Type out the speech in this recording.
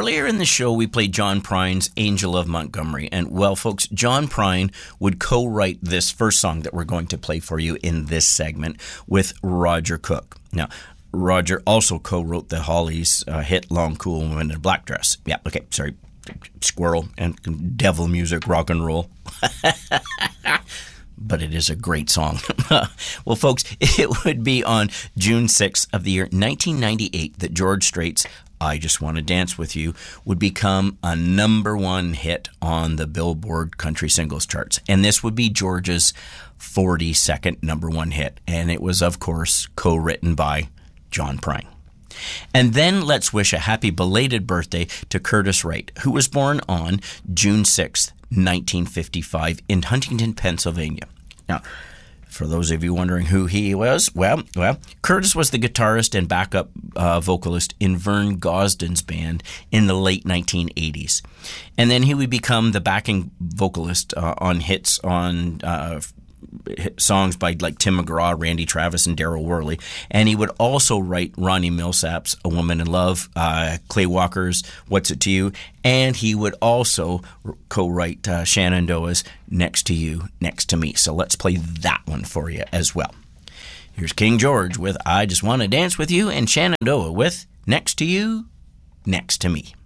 Earlier in the show, we played John Prine's Angel of Montgomery. And, well, folks, John Prine would co-write this first song that we're going to play for you in this segment with Roger Cook. Now, Roger also co-wrote the Hollies' hit Long Cool Woman in a Black Dress. Yeah, okay, sorry. Squirrel and devil music, rock and roll. But it is a great song. Well, folks, it would be on June 6th of the year 1998 that George Strait's I Just Want to Dance With You would become a number one hit on the Billboard Country Singles Charts. And this would be George's 42nd number one hit. And it was, of course, co-written by John Prine. And then let's wish a happy belated birthday to Curtis Wright, who was born on June 6th, 1955 in Huntington, Pennsylvania. Now, for those of you wondering who he was, well, Curtis was the guitarist and backup vocalist in Vern Gosdin's band in the late 1980s. And then he would become the backing vocalist on hits on songs by like Tim McGraw, Randy Travis, and Darryl Worley. And he would also write Ronnie Millsap's A Woman in Love, Clay Walker's What's It to You, and he would also co-write Shenandoah's Next to You, Next to Me. So let's play that one for you as well. Here's King George with I Just Want to Dance With You, and Shenandoah with Next to You, Next to Me.